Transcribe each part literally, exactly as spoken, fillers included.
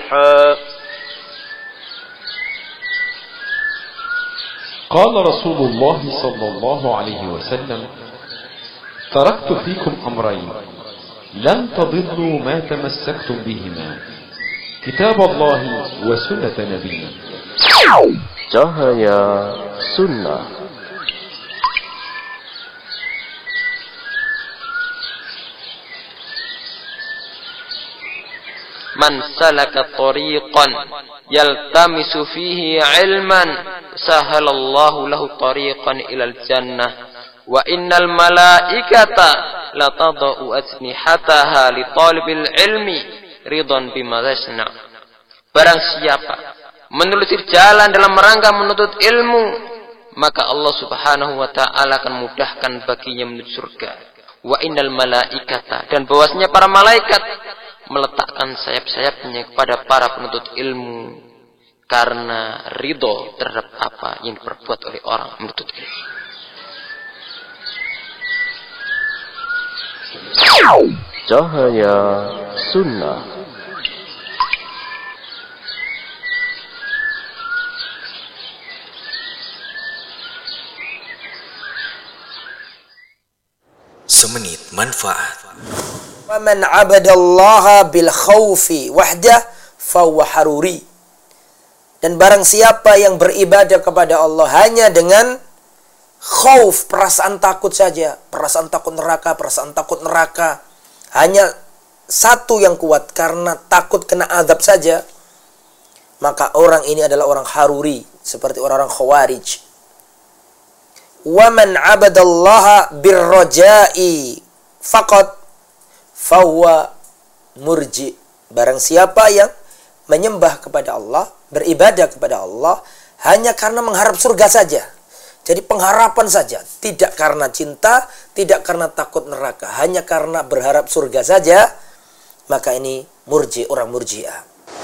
صحيحا. قال رسول الله صلى الله عليه وسلم: تركت فيكم أمرين لن تضلوا ما تمسكتم بهما، كتاب الله وسنة نبيه. Cahaya Sunnah. Man salaka tariqan yaltamisu fihi ilman sahalallahu lahu tariqan ilal jannah wa innal malaikata latadau ajnihataha li talibil ilmi ridhan bima yasna. Barang siapa menelusuri jalan dalam rangka menuntut ilmu, maka Allah Subhanahu wa taala akan mudahkan baginya menuju surga. Wa innal malaikata, dan bahwasanya para malaikat meletakkan sayap-sayapnya kepada para penuntut ilmu karena ridho terhadap apa yang diperbuat oleh orang menuntut ilmu. Cahaya Sunnah. Semenit manfaat. Wa man 'abadallaha bil khaufi wahdah fa huwa haruri. Dan barang siapa yang beribadah kepada Allah hanya dengan khauf, perasaan takut saja, perasaan takut neraka, perasaan takut neraka, hanya satu yang kuat karena takut kena azab saja, maka orang ini adalah orang haruri, seperti orang-orang khawarij. Wa man 'abadallaha birraja'i faqat fahuwa murji. Barang siapa yang menyembah kepada Allah, beribadah kepada Allah hanya karena mengharap surga saja, jadi pengharapan saja, tidak karena cinta, tidak karena takut neraka, hanya karena berharap surga saja, maka ini murji, orang murji'ah.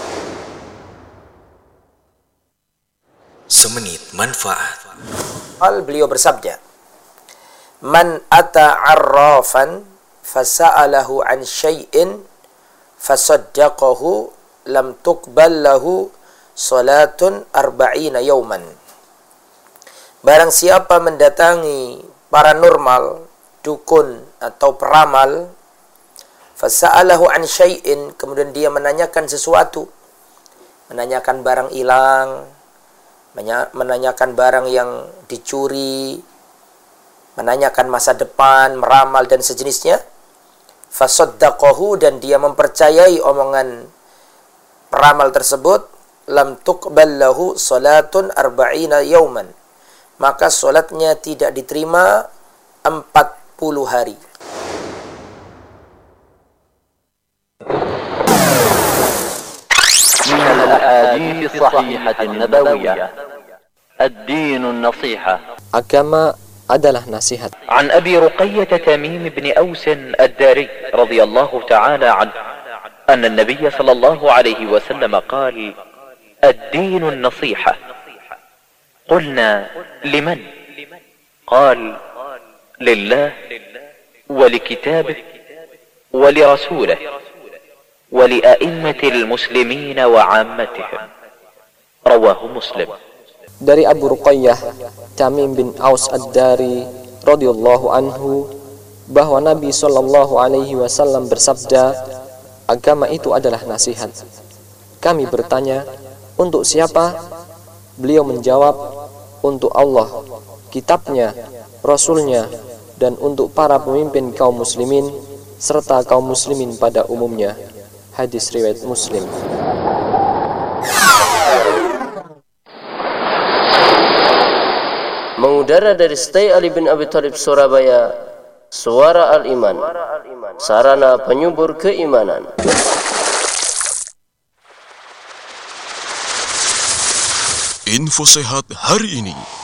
Semenit manfaat. Al beliau bersabda, man ata arrafan fasa'alahu an syai'in fasaddaqahu lam tuqbal lahu salatun arba'ina yawman. Barang siapa mendatangi paranormal, dukun atau peramal, fasa'alahu an syai'in, kemudian dia menanyakan sesuatu, menanyakan barang hilang, menanyakan barang yang dicuri, menanyakan masa depan, meramal dan sejenisnya, fasaddaqahu, dan dia mempercayai omongan peramal tersebut, lam tuqbal lahu salatun arba'ina yauman, maka salatnya tidak diterima empat puluh hari. من الأحاديث الصحيحة النبوية الدين النصيحة. Agama adalah nasihat. عن أبي رقية تميم بن أوس الداري رضي الله تعالى عنه أن النبي صلى الله عليه وسلم قال: الدين النصيحة. قلنا: لمن؟ قال: لله ولكتابه ولرسوله ولأئمة المسلمين وعامتهم. رواه مسلم. Dari Abu Ruqayyah Tamim bin Aus Ad-Dari radhiyallahu anhu bahwa Nabi sallallahu alaihi wasallam bersabda, agama itu adalah nasihat. Kami bertanya, untuk siapa? Beliau menjawab, untuk Allah, kitabnya, rasulnya, dan untuk para pemimpin kaum muslimin serta kaum muslimin pada umumnya. Hadis riwayat Muslim. Mengudara dari Stay Ali bin Abi Thalib Surabaya, Suara Al-Iman, sarana penyubur keimanan. Info sehat hari ini.